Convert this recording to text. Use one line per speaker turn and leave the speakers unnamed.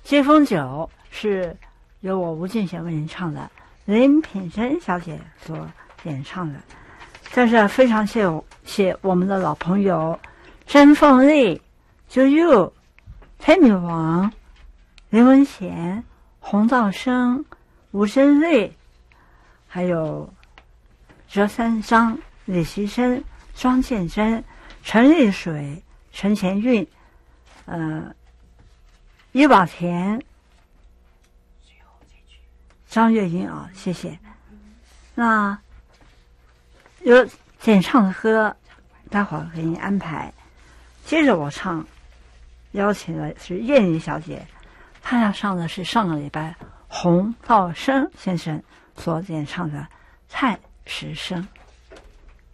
接风酒是由我吴俊贤为您唱的，林品珍小姐所演唱的。但是非常谢我们的老朋友甄凤丽、啾啾、崔敏王、林文贤、洪道生、吴珍瑞，还有折三章、李习生、庄建珍、陈丽水、陈前韵，叶宝田、张月英啊，谢谢。那有演唱的歌，待会儿给你安排。接着我唱，邀请的是燕妮小姐，她要唱的是上个礼拜洪道生先生所演唱的《蔡石生》。